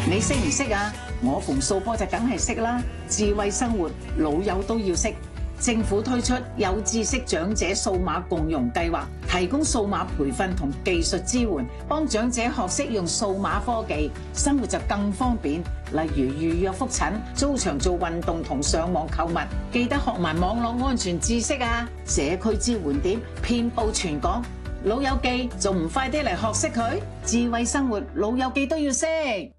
你識唔識啊？我馮素波就梗係識啦。智慧生活，老友都要識。政府推出有知識長者數碼共融計劃，提供數碼培訓同技術支援，幫長者學識用數碼科技，生活就更方便。例如預約覆診、租場做運動同上網購物，記得學埋網絡安全知識啊！社區支援點遍佈全港，老友記仲唔快啲嚟學識佢？智慧生活，老友記都要識。